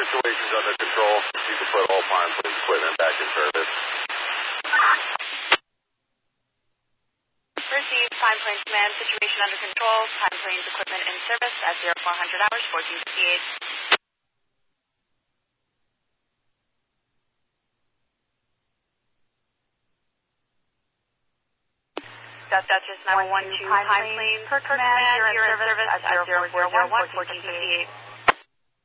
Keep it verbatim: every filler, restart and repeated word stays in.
situation's under control. You can put all Pine Plains equipment back in service. Received, Pine Plains Command, situation under control. Pine Plains equipment in service at zero four hundred hours, fourteen fifty-eight. Duchess nine one one two Pine Plains, per command, you're in service at zero four zero one, fourteen fifty-eight.